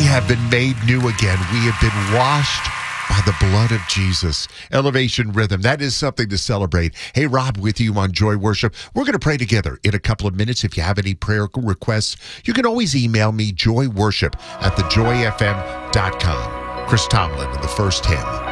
have been made new again. We have been washed by the blood of Jesus. Elevation Rhythm, that is something to celebrate. Hey, Rob with you on Joy Worship. We're going to pray together in a couple of minutes. If you have any prayer requests, you can always email me, joyworship@thejoyfm.com. Chris Tomlin in the first hymn.